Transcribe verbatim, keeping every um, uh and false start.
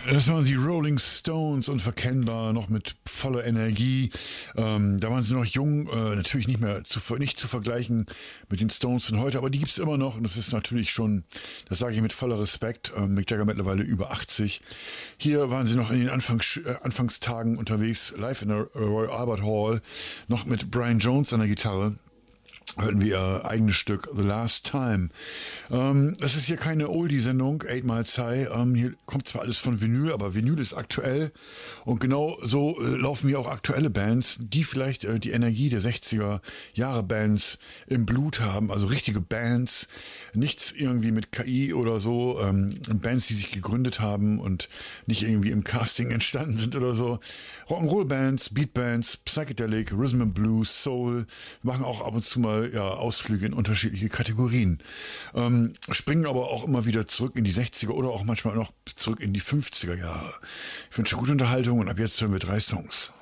Das waren die Rolling Stones, unverkennbar, noch mit voller Energie. Ähm, da waren sie noch jung, äh, natürlich nicht mehr zu, nicht zu vergleichen mit den Stones von heute, aber die gibt's immer noch und das ist natürlich schon, das sage ich mit voller Respekt, ähm, Mick Jagger mittlerweile über achtzig. Hier waren sie noch in den Anfangs, äh, Anfangstagen unterwegs, live in der Royal Albert Hall, noch mit Brian Jones an der Gitarre. Hörten wir ihr eigenes Stück The Last Time. Ähm, das ist hier keine Oldie-Sendung, Eight Miles High. Ähm, hier kommt zwar alles von Vinyl, aber Vinyl ist aktuell. Und genau so äh, laufen hier auch aktuelle Bands, die vielleicht äh, die Energie der sechziger-Jahre-Bands im Blut haben. Also richtige Bands, nichts irgendwie mit K I oder so. Ähm, Bands, die sich gegründet haben und nicht irgendwie im Casting entstanden sind oder so. Rock'n'Roll-Bands, Beat-Bands, Psychedelic, Rhythm and Blues, Soul. Wir machen auch ab und zu mal ja, Ausflüge in unterschiedliche Kategorien. Ähm, springen aber auch immer wieder zurück in die sechziger oder auch manchmal noch zurück in die fünfziger Jahre. Ich wünsche gute Unterhaltung und ab jetzt hören wir drei Songs.